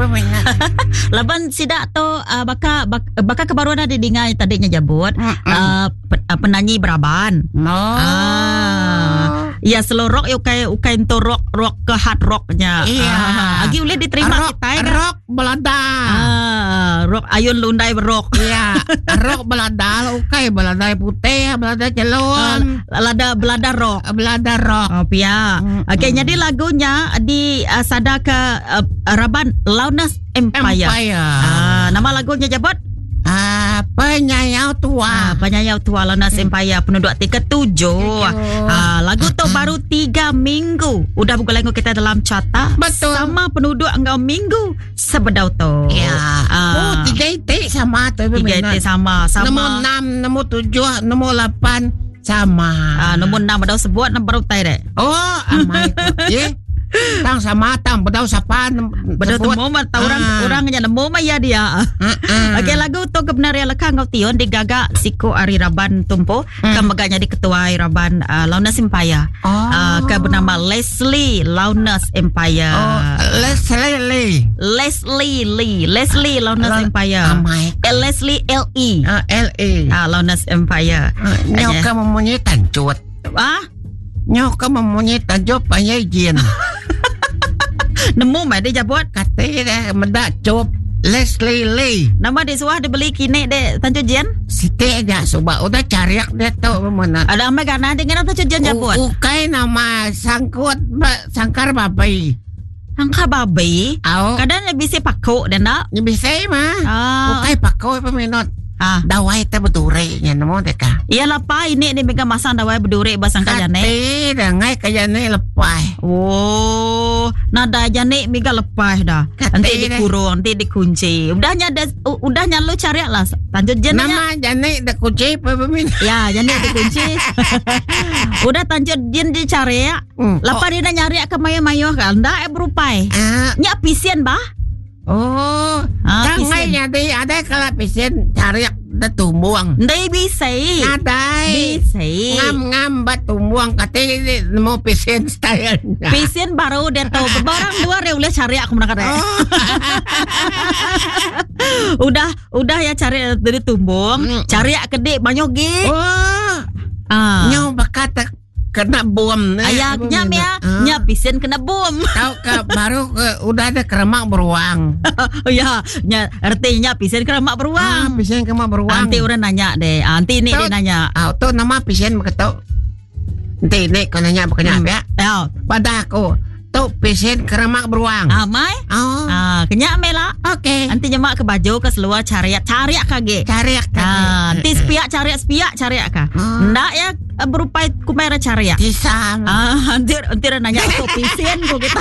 peminat. Laban sida to baka kebaruan ada dengar tadinya jabut penyanyi Braban. Ya slow rock ukai to rock ke hard rocknya. Iya. Agi boleh diterima rock, kita rock Belanda. Rock ayun lundai rock. Iya. Rock Belanda ukai Belanda putih, Belanda celon. Belanda rock. Belanda rock. Oh pia. Okey, jadi lagunya di sada ke Raban Launas Empire. Nama lagunya jabut Penyayau tua. Penyayau tua Launas Empire penduduk ke-7. Lagu tu baru 3 minggu. Udah buka lagu kita dalam carta. Betul. Sama penduduk engkau minggu sebedau tu. Ya. 3 itik sama tu. 3 itik sama. Nombor 6, nombor 7, nombor 8 sama. Nombor 6 bedau sebut nombor utai dek. Oh, amai tu. Ye. Tang sama tang bedau sapan bedau temu orangnya nemu ya dia. Okey, lagu tu kebenaran lekang kau tion digagak Siko Ari Raban Tumpo kemaganya di ketua Raban Launas Empire. Ke bernama Leslie Launas Empire. Leslie Launas Empire. Leslie LE. Launas Empire. Nyoka mempunyai tancut. Nyoka mempunyai tancut panjai jin. Nemu mai dia jabut katanya mendak cop Leslie Lee. Nama dia suah dia beli kini dek Tanjung Jian. Siti aja coba udah cariak dia tahu mana. Ada amai kana dengan Tanjung Jian jabut. Ukai nama sangkar babai. Sangkar babai. Kadang bisa pakok dan nak. Bisa mah. Ukai pakok peminat. Dawai teh bedure nya nemu deka. Iya lepai ini dia megang masang dawai bedure basang kajane. Kate dangai kajane lepai. Oh, nada jane mega lepai dah. Nanti dikurung, nanti dikunci. Udahnya lu cari lah Tanjung Jian. Nama jane dikunci pemin. Ya, jane dikunci. Udah Tanjung Jian dicari ya. Lepas dia nyari ke mayo-mayo kan. Ndak berupai. Nya pisian bah. Oh, tangai nyadi ada kalau pisen cari tumbuang. Ndai bisa. Nadai. Bisa. Ngam bat tumbuang katanya mau pisen stylenya. Pisen baru dia tahu barang luar ya boleh cari aku menangkap. Udah ya cari dari tumbung, cari gede banyak ge. Nyaw bakata kena bom. Ayaknya nya pisen kena bom. Tahu ke baru udah ada keremak beruang. Ya, artinya pisen keremak beruang. Pisen keremak beruang. Nanti orang nanya deh. Nanti ini dia nanya. Tu nama pisen begitu. Nanti ini kau nanya bukannya ya? Pada aku. Tu pisen keremak beruang. Amai? Kenyak mela. Okey. Nanti nyemak ke baju ke seluar cariak kage. Cariak kage. Nanti spiak cariak ka. Ndak ya berupa kumera cariak. Tisam. Nanti nanya aku pisen ko kita.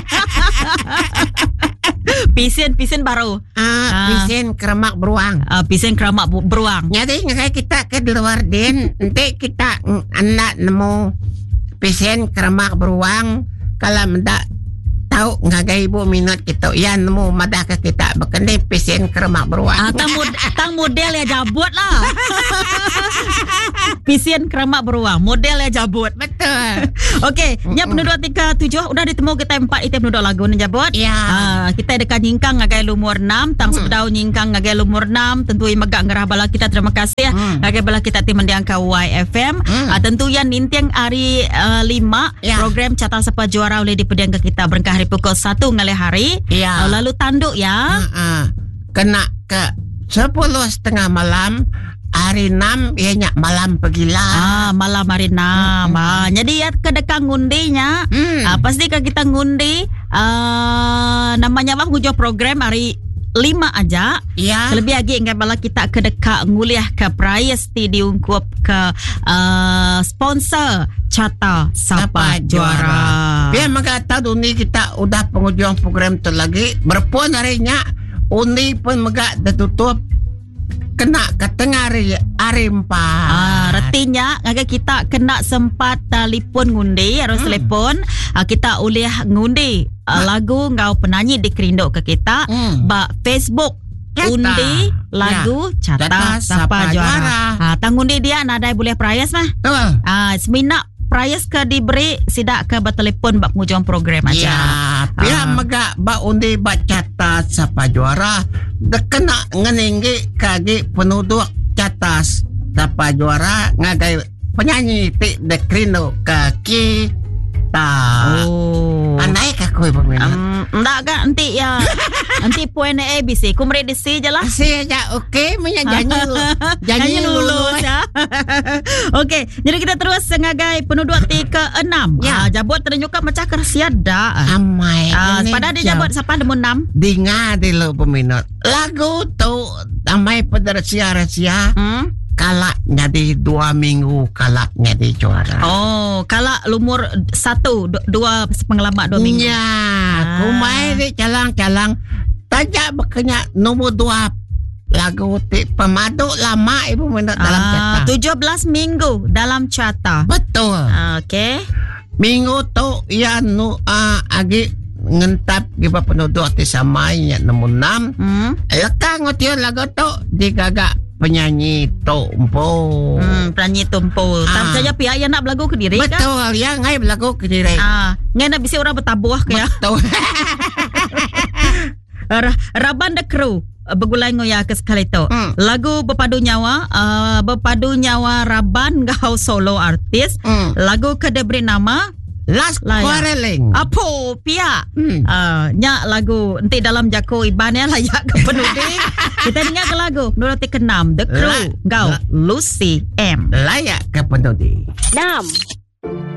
Pisen baru. Pisen keremak beruang. Pisen keremak beruang. Jadi kayak kita ke luar din, nanti kita anak nemu pisen keremak beruang. Kalau mendak tahu ngagai ibu minat kita, ya nemu madah ke kita berkendai pesen keremak beruang. Tang model ya jabut lah. Pesen keremak beruang, model ya jabut. Betul. Okey, nya penduduk 37 udah ditemu kita 4 item penduduk lagu ni jabut. Ya. Kita dekat nyingkang ngagai lumur 6, tang sebedau nyingkang ngagai lumur 6, tentu megak ngerah bala kita terima kasih ngagai bala kita tim mendiang ka YFM. Tentu yang ninteng hari 5 program Carta Sapa Juara oleh dipediang ke kita berengkah hari pukul 1 ngalih hari. Lalu tanduk ya. Kena ke 10:30 malam. Hari 6 ianya malam pegila. Malam hari 6. Jadi ya kedekang ngundinya. Pasti kita ngundi namanya apa ngujo program hari 5 aja. Ya. Lebih lagi enggak bala kita kedekak nguliah ke prize diungkup ke sponsor Carta Sapa Juara. Biar mengata dunia kita udah penghujung program tu lagi. Berpun harinya undi pun megak tertutup. Kena ke tengah hari 4. Artinya agak kita kena sempat telefon ngundi harus telefon. Kita boleh ngundi lagu ngau penyanyi di Kerindo ke kita ba Facebook undi lagu Carta Sapa Juara. Tang undi dia nadai boleh prize mah. Semina price ke diberi sidak ke bertelepon bak mujung program aja. Ya, pihak maga ba undi baca sa pajuara dekena ngeninggi kagi penduduk catas sa pajuara ngagai penyanyi ti dekrino kaki ta. Anai ka koy peminat. Enggak kan nanti ya. Nanti poin ABC kumre di si je lah. Si aja okey punya janji lulus ya. Okey, jadi kita terus sengagai penduduk ti ke-6. Ya. Jabut ternyuka macam kersia dah. Amai. Pada dia jabut siapa demu 6? Dinga di lo peminat. Lagu tu amai pada rahasia. Kalaknya di 2 minggu kalaknya di juara. Oh, kalak lumur 1 2 pengalaman 2 minggu. Ya, kumai di calang-calang tajak bekenya nombor 2 lagu ti pemadu lama ibu menurut dalam cata. 17 minggu dalam cata. Betul. Okey. Minggu tu ya agi ngentap giba penduduk ti samainya nombor 6. Lekang ngotiun lagu tu digagak penyanyi Tumpo. Penyanyi Tumpo. Tam saja pihak yang nak berlagu ke diri kan? Betul, ya ngai berlagu ke diri. Ngai nak bisi orang bertabuh ke ya? Betul. Raban the Crew bergulai ngoya ke sekali tu. Lagu berpadu nyawa Raban ngau solo artis. Lagu ke diberi nama Last Quarreling. Apo pihak nyak lagu nanti dalam jako ibannya layak ke penuding. Kita dengar ke lagu menurut ke-6 The Crew Gau Lucy M. Layak ke penuding. 6